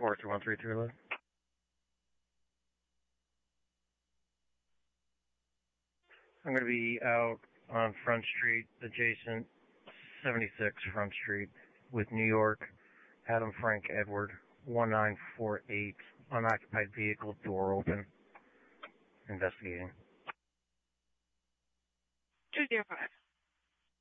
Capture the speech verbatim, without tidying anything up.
four three one three three load. I'm going to be out on Front Street, adjacent seventy-six Front Street, with New York, Adam Frank Edward, one nine four eight, unoccupied vehicle, door open, investigating. two zero five.